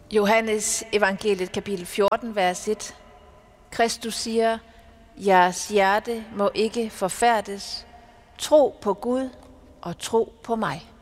Johannes evangeliet kapitel 14, vers 1. Kristus siger, jeres hjerte må ikke forfærdes. Tro på Gud og tro på mig.